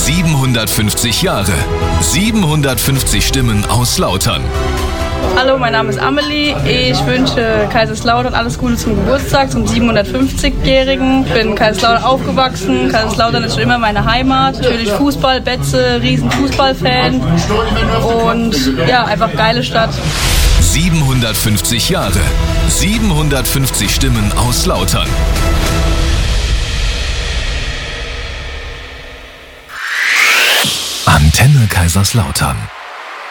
750 Jahre, 750 Stimmen aus Lautern. Hallo, mein Name ist Amelie. Ich wünsche Kaiserslautern alles Gute zum Geburtstag, zum 750-Jährigen. Ich bin in Kaiserslautern aufgewachsen. Kaiserslautern ist schon immer meine Heimat. Natürlich Fußball, Betze, riesen Fußballfan. Und ja, einfach geile Stadt. 750 Jahre, 750 Stimmen aus Lautern. Antenne Kaiserslautern.